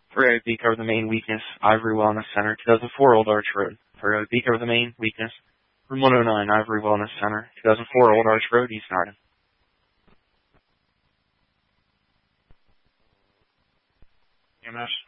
308 B cover the main weakness, Ivory Wellness Center, 2004 Old Arch Road. 308 B cover the main weakness, room 109, Ivory Wellness Center, 2004 Old Arch Road, East Narden. EMS.